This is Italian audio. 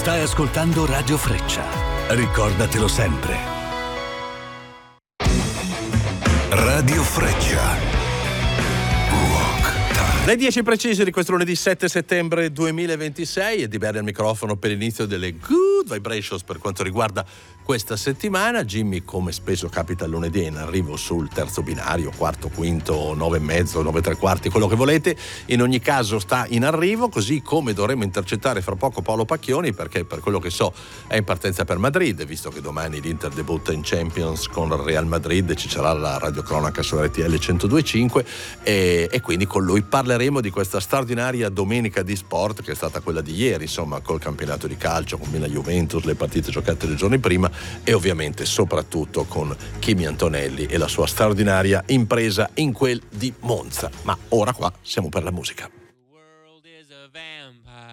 Stai ascoltando Radio Freccia. Ricordatelo sempre. Radio Freccia. Le 10 precise di questo lunedì 7 settembre 2026 e di bene al microfono per l'inizio delle Good Vibrations per quanto riguarda questa settimana. Jimmy, come spesso capita il lunedì, è in arrivo sul terzo binario, quarto, quinto, 9 e mezzo, 9 e tre quarti, quello che volete. In ogni caso sta in arrivo, così come dovremo intercettare fra poco Paolo Pacchioni, perché per quello che so è in partenza per Madrid, visto che domani l'Inter debutta in Champions con il Real Madrid, ci sarà la radiocronaca su RTL 102.5 e quindi con lui parleremo di questa straordinaria domenica di sport che è stata quella di ieri, insomma, col campionato di calcio, con Milan Juventus, le partite giocate dei giorni prima e ovviamente soprattutto con Kimi Antonelli e la sua straordinaria impresa in quel di Monza. Ma ora qua siamo per la musica.